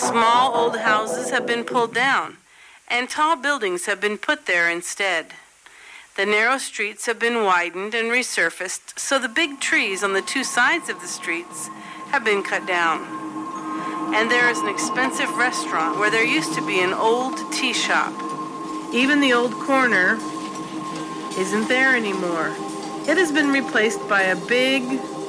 small old houses have been pulled down, and tall buildings have been put there instead. The narrow streets have been widened and resurfaced, so the big trees on the two sides of the streets have been cut down. And there is an expensive restaurant where there used to be an old tea shop. Even the old corner isn't there anymore. It has been replaced by a big,